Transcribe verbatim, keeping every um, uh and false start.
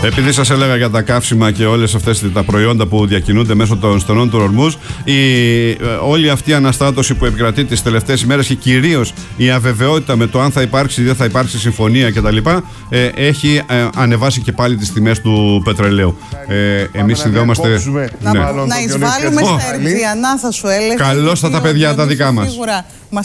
Επειδή σας έλεγα για τα καύσιμα και όλες αυτές τα προϊόντα που διακινούνται μέσω των στενών του Ορμούζ, η, όλη αυτή η αναστάτωση που επικρατεί τις τελευταίες ημέρες και κυρίως η αβεβαιότητα με το αν θα υπάρξει ή δεν θα υπάρξει συμφωνία κτλ. Ε, έχει ε, ανεβάσει και πάλι τις τιμές του πετρελαίου. Ε, εμείς συνδέομαστε. Να, ναι. να εισβάλλουμε oh. στα Ερτζιανά, θα σου έλεγα. Καλώς τα παιδιά τα δικά μας. Σίγουρα μας